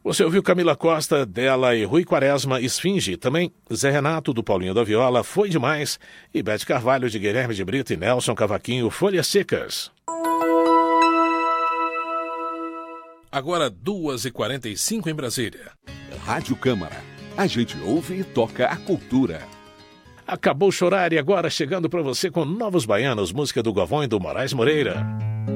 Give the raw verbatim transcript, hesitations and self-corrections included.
Você ouviu Camila Costa, dela e Rui Quaresma, Esfinge. Também Zé Renato, do Paulinho da Viola, Foi Demais. E Bete Carvalho, de Guilherme de Brito e Nelson Cavaquinho, Folhas Secas. Agora duas e quarenta e cinco em Brasília. Rádio Câmara. A gente ouve e toca a cultura. Acabou Chorar e agora chegando para você com Novos Baianos, música do Galvão e do Moraes Moreira.